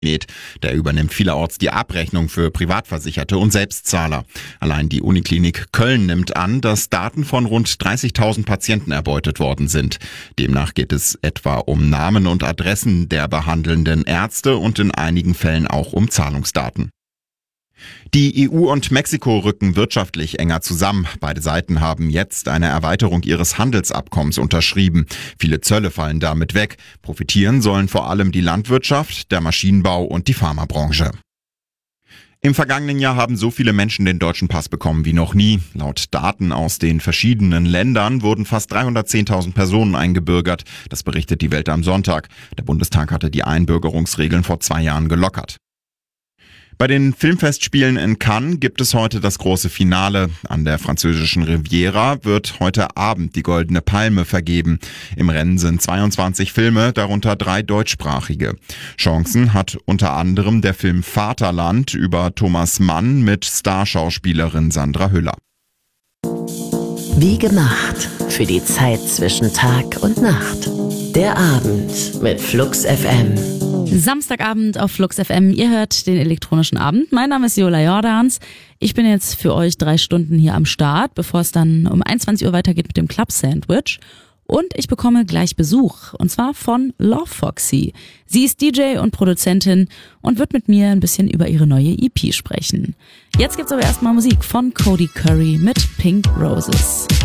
Der übernimmt vielerorts die Abrechnung für Privatversicherte und Selbstzahler. Allein die Uniklinik Köln nimmt an, dass Daten von rund 30.000 Patienten erbeutet worden sind. Demnach geht es etwa um Namen und Adressen der behandelnden Ärzte und in einigen Fällen auch um Zahlungsdaten. Die EU und Mexiko rücken wirtschaftlich enger zusammen. Beide Seiten haben jetzt eine Erweiterung ihres Handelsabkommens unterschrieben. Viele Zölle fallen damit weg. Profitieren sollen vor allem die Landwirtschaft, der Maschinenbau und die Pharmabranche. Im vergangenen Jahr haben so viele Menschen den deutschen Pass bekommen wie noch nie. Laut Daten aus den verschiedenen Ländern wurden fast 310.000 Personen eingebürgert. Das berichtet die Welt am Sonntag. Der Bundestag hatte die Einbürgerungsregeln vor 2 Jahren gelockert. Bei den Filmfestspielen in Cannes gibt es heute das große Finale. An der französischen Riviera wird heute Abend die Goldene Palme vergeben. Im Rennen sind 22 Filme, darunter 3 deutschsprachige. Chancen hat unter anderem der Film Vaterland über Thomas Mann mit Starschauspielerin Sandra Hüller. Wie gemacht für die Zeit zwischen Tag und Nacht. Der Abend mit Flux FM. Samstagabend auf Flux FM. Ihr hört den elektronischen Abend. Mein Name ist Jola Jordans. Ich bin jetzt für euch 3 Stunden hier am Start, bevor es dann um 21 Uhr weitergeht mit dem Club Sandwich. Und ich bekomme gleich Besuch, und zwar von Love Foxy. Sie ist DJ und Produzentin und wird mit mir ein bisschen über ihre neue EP sprechen. Jetzt gibt's aber erstmal Musik von Cody Curry mit Pink Roses.